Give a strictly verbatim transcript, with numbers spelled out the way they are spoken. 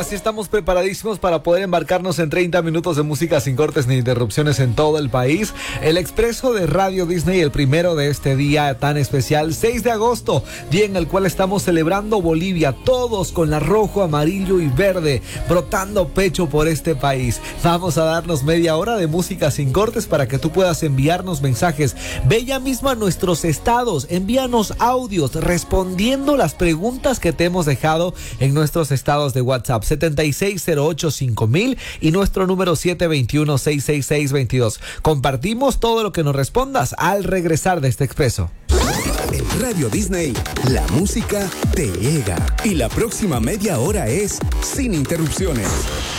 así estamos preparadísimos para poder embarcarnos en treinta minutos de música sin cortes ni interrupciones en todo el país. El expreso de Radio Disney, el primero de este día tan especial, seis de agosto, día en el cual estamos celebrando Bolivia, todos con la rojo, amarillo y verde, brotando pecho por este país. Vamos a darnos media hora de música sin cortes para que tú puedas enviarnos mensajes. Ve ya mismo a nuestros estados, envíanos audios respondiendo las preguntas que te hemos dejado en nuestros estados de WhatsApp setenta y seis cero ocho cinco mil y nuestro número siete dos uno seis seis seis dos dos. Compartimos todo lo que nos respondas al regresar de este expreso. En Radio Disney, la música te llega y la próxima media hora es sin interrupciones.